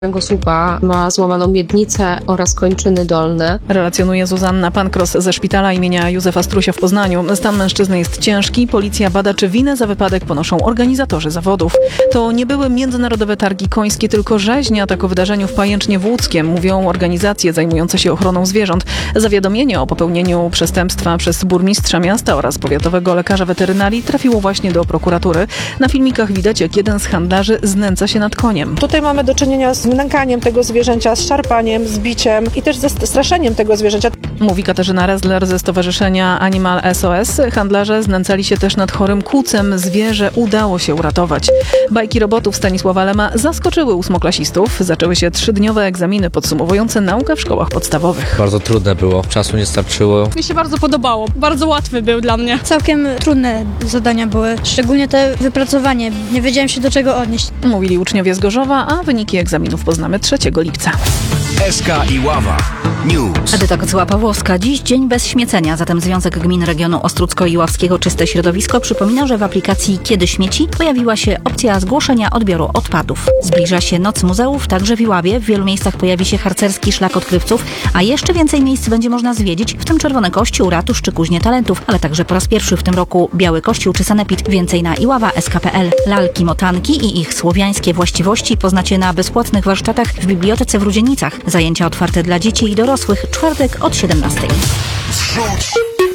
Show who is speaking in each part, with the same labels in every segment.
Speaker 1: Słupa, ma złamaną miednicę oraz kończyny dolne.
Speaker 2: Relacjonuje Zuzanna Pankros ze szpitala imienia Józefa Strusia w Poznaniu. Stan mężczyzny jest ciężki. Policja bada, czy winę za wypadek ponoszą organizatorzy zawodów. To nie były międzynarodowe targi końskie, tylko rzeźnia. Tak o wydarzeniu w Pajęcznie w Łódzkiem mówią organizacje zajmujące się ochroną zwierząt. Zawiadomienie o popełnieniu przestępstwa przez burmistrza miasta oraz powiatowego lekarza weterynarii trafiło właśnie do prokuratury. Na filmikach widać, jak jeden z handlarzy znęca się nad koniem.
Speaker 3: Tutaj mamy do czynienia z nękaniem tego zwierzęcia, z szarpaniem, z biciem i też ze straszeniem tego zwierzęcia.
Speaker 2: Mówi Katarzyna Rezler ze stowarzyszenia Animal SOS. Handlarze znęcali się też nad chorym kucem. Zwierzę udało się uratować. Bajki robotów Stanisława Lema zaskoczyły ósmoklasistów. Zaczęły się 3-dniowe egzaminy podsumowujące naukę w szkołach podstawowych.
Speaker 4: Bardzo trudne było, czasu nie starczyło.
Speaker 5: Mi się bardzo podobało, bardzo łatwy był dla mnie.
Speaker 6: Całkiem trudne zadania były, szczególnie te wypracowanie. Nie wiedziałem się do czego odnieść.
Speaker 2: Mówili uczniowie z Gorzowa, a wyniki egzaminów poznamy 3 lipca.
Speaker 7: SK Iława News.
Speaker 8: Edyta Kocyła-Pawłowska. Dziś dzień bez śmiecenia, zatem Związek Gmin Regionu Ostródzko-Iławskiego Czyste Środowisko przypomina, że w aplikacji Kiedy Śmieci pojawiła się opcja zgłoszenia odbioru odpadów. Zbliża się Noc Muzeów, także w Iławie. W wielu miejscach pojawi się harcerski szlak odkrywców, a jeszcze więcej miejsc będzie można zwiedzić, w tym Czerwony Kościół, Ratusz czy Kuźnię Talentów, ale także po raz pierwszy w tym roku Biały Kościół czy Sanepid. Więcej na iława.sk.pl. Lalki, motanki i ich słowiańskie właściwości poznacie na bezpłatnych warsztatach w Bibliotece w Rudzienicach. Zajęcia otwarte dla dzieci i dorosłych. Czwartek od 17:00.
Speaker 7: Wrzuć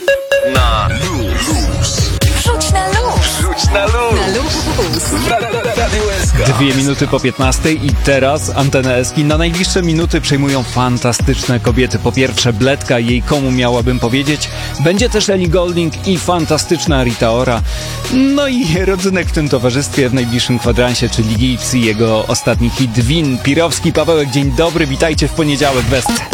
Speaker 7: na luz.
Speaker 9: Wrzuć na luz.
Speaker 7: Wrzuć na luz. Radio SK.
Speaker 10: 2 minuty po 15 i teraz Antenę Eski na najbliższe minuty przejmują fantastyczne kobiety. Po pierwsze Bledka, jej komu miałabym powiedzieć. Będzie też Ellie Goulding i fantastyczna Rita Ora. No i rodzynek w tym towarzystwie w najbliższym kwadransie, czyli Gibbs i jego ostatni hit Win. Pirowski, Pawełek, dzień dobry, witajcie w poniedziałek, West.